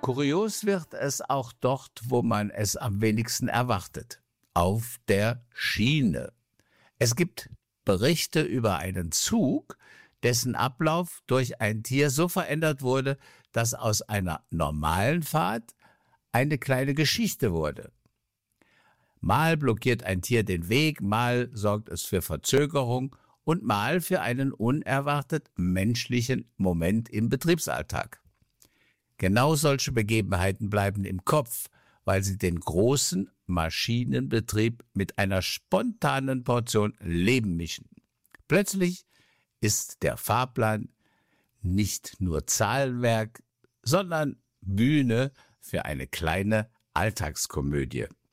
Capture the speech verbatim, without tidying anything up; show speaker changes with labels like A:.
A: Kurios wird es auch dort, wo man es am wenigsten erwartet. Auf der Schiene. Es gibt Berichte über einen Zug, dessen Ablauf durch ein Tier so verändert wurde, dass aus einer normalen Fahrt eine kleine Geschichte wurde. Mal blockiert ein Tier den Weg, mal sorgt es für Verzögerung und mal für einen unerwartet menschlichen Moment im Betriebsalltag. Genau solche Begebenheiten bleiben im Kopf, weil sie den großen Maschinenbetrieb mit einer spontanen Portion Leben mischen. Plötzlich ist der Fahrplan nicht nur Zahlenwerk, sondern Bühne für eine kleine Alltagskomödie.